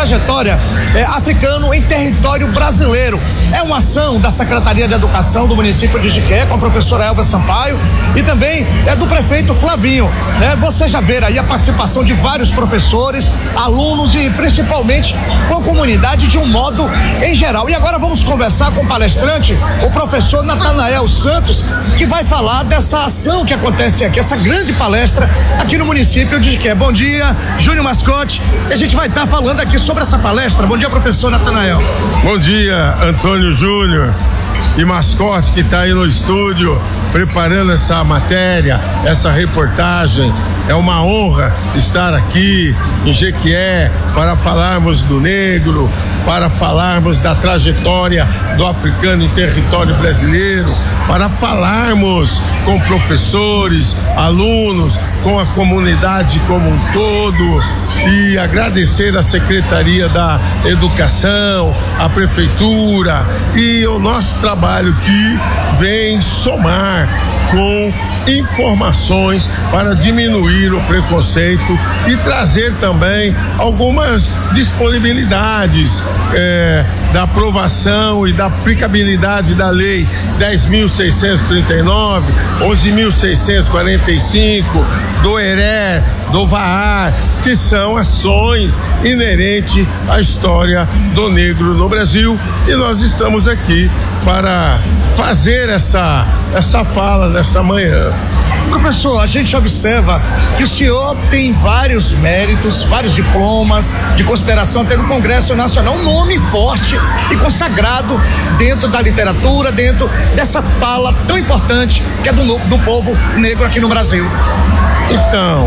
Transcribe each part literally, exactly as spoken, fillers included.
trajetória é, africano em território brasileiro. É uma ação da Secretaria de Educação do município de Jiquié, com a professora Elva Sampaio, e também é do prefeito Flavinho, né? Você já vê aí a participação de vários professores, alunos e principalmente com a comunidade de um modo em geral. E agora vamos conversar com o palestrante, o professor Natanael Santos, que vai falar dessa ação que acontece aqui, essa grande palestra aqui no município de Jiquié. Bom dia, Júnior Mascote, e a gente vai estar falando aqui sobre essa palestra. Bom dia, professor Natanael. Bom dia, Antônio Júnior e Mascote, que está aí no estúdio preparando essa matéria, essa reportagem. É uma honra estar aqui em Jequié para falarmos do negro, para falarmos da trajetória do africano em território brasileiro, para falarmos com professores, alunos, com a comunidade como um todo, e agradecer a Secretaria da Educação, a Prefeitura e o nosso trabalho que vem somar com informações para diminuir o preconceito e trazer também algumas disponibilidades eh, da aprovação e da aplicabilidade da lei dez mil seiscentos e trinta e nove, onze mil seiscentos e quarenta e cinco, do E R E, do V A R, que são ações inerentes à história do negro no Brasil, e nós estamos aqui para fazer essa, essa fala nessa manhã. Professor, a gente observa que o senhor tem vários méritos, vários diplomas de consideração até no Congresso Nacional, um nome forte e consagrado dentro da literatura, dentro dessa fala tão importante que é do, do povo negro aqui no Brasil. Então,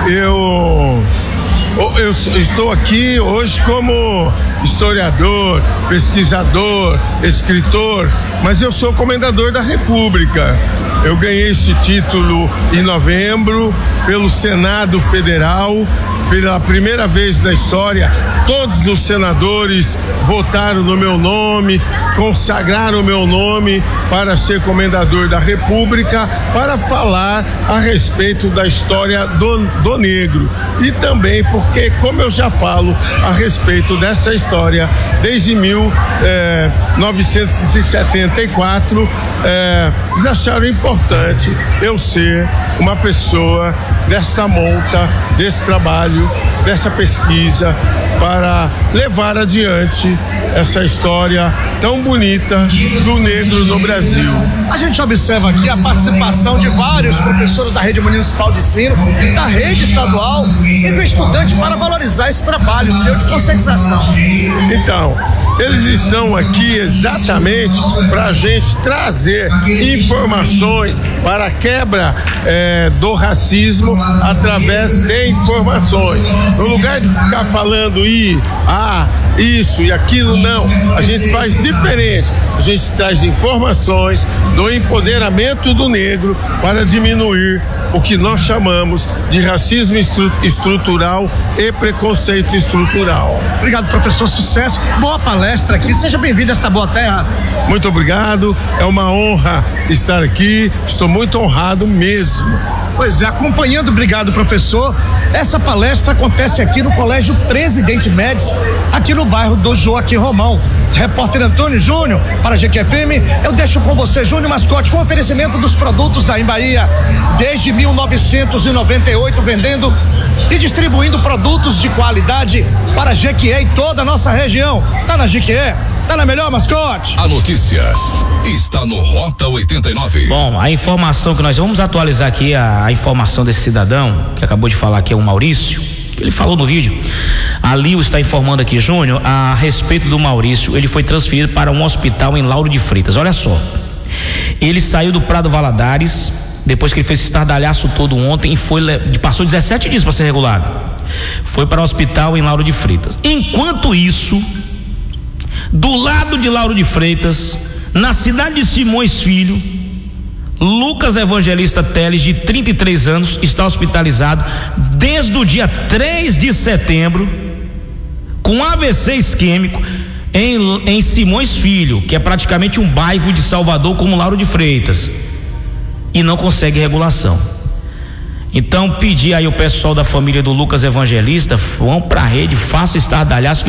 eu, eu estou aqui hoje como historiador, pesquisador, escritor, mas eu sou comendador da República. Eu ganhei esse título em novembro pelo Senado Federal. Pela primeira vez na história, todos os senadores votaram no meu nome, consagraram o meu nome para ser comendador da República, para falar a respeito da história do, do negro. E também porque, como eu já falo a respeito dessa história desde mil novecentos e setenta e quatro, é, eles acharam importante eu ser uma pessoa desta monta, desse trabalho, dessa pesquisa, para levar adiante essa história tão bonita do negro no Brasil. A gente observa aqui a participação de vários professores da rede municipal de ensino, da rede estadual e do estudante para valorizar esse trabalho seu de conscientização. Então, eles estão aqui exatamente para a gente trazer informações para a quebra eh, do racismo através de informações. No lugar de ficar falando e ah, isso e aquilo, não. A gente faz diferente. A gente traz informações do empoderamento do negro para diminuir o que nós chamamos de racismo estru- estrutural e preconceito estrutural. Obrigado, professor. Sucesso. Boa palestra aqui. Seja bem-vindo a esta boa terra. Muito obrigado. É uma honra estar aqui. Estou muito honrado mesmo. Pois é, acompanhando, obrigado, professor. Essa palestra acontece aqui no Colégio Presidente Médici, aqui no bairro do Joaquim Romão. Repórter Antônio Júnior, para a G Q F M, eu deixo com você, Júnior Mascote, com oferecimento dos produtos da Embaía. Desde mil novecentos e noventa e oito, vendendo e distribuindo produtos de qualidade para Jequié e toda a nossa região. Tá na Jequié? Tá na melhor, Mascote? A notícia está no Rota oitenta e nove. Bom, a informação que nós vamos atualizar aqui, a, a informação desse cidadão, que acabou de falar aqui, é o Maurício, que ele falou no vídeo. A Lio está informando aqui, Júnior, a respeito do Maurício. Ele foi transferido para um hospital em Lauro de Freitas. Olha só, ele saiu do Prado Valadares, depois que ele fez esse estardalhaço todo ontem, e foi, passou dezessete dias para ser regulado. Foi para o hospital em Lauro de Freitas. Enquanto isso, do lado de Lauro de Freitas, na cidade de Simões Filho, Lucas Evangelista Teles, de trinta e três anos, está hospitalizado desde o dia três de setembro com A V C isquêmico em, em Simões Filho, que é praticamente um bairro de Salvador como Lauro de Freitas, e não consegue regulação. Então, pedir aí o pessoal da família do Lucas Evangelista, vão para a rede, faça estardalhaço.